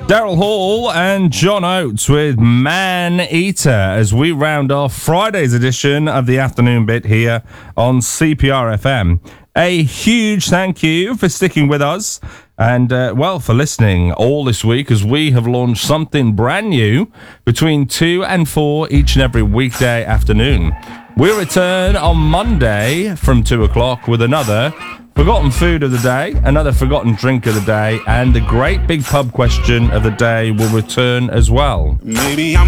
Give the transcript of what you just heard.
Daryl Hall and John Oates with Man Eater as we round off Friday's edition of the afternoon bit here on CPR FM. A huge thank you for sticking with us and, for listening all this week as we have launched something brand new between 2 and 4 each and every weekday afternoon. We'll return on Monday from 2 o'clock with another forgotten food of the day, another forgotten drink of the day, and the great big pub question of the day will return as well. Maybe I'm